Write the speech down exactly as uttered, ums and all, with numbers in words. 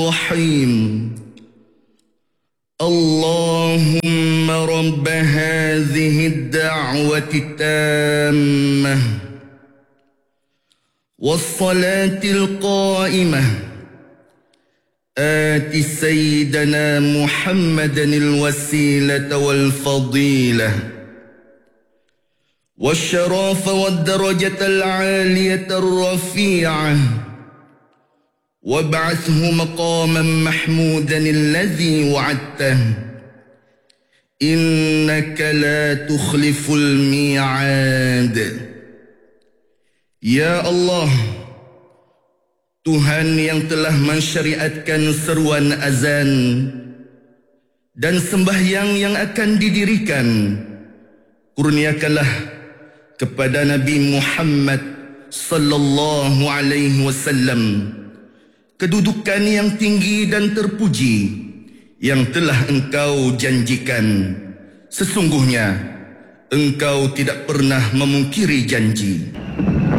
الرحيم اللهم رب هذه الدعوة التامة والصلاة القائمة آت سيدنا محمدا الوسيلة والفضيلة والشرف والدرجة العالية الرفيعة وابعثه مقاما محمودا الذي وعدته إنك لا تخلف الميعاد. Ya Allah, Tuhan yang telah mensyariatkan seruan azan dan sembahyang yang akan didirikan, kurniakanlah kepada Nabi Muhammad sallallahu alaihi wasallam kedudukan yang tinggi dan terpuji yang telah engkau janjikan. Sesungguhnya engkau tidak pernah memungkiri janji.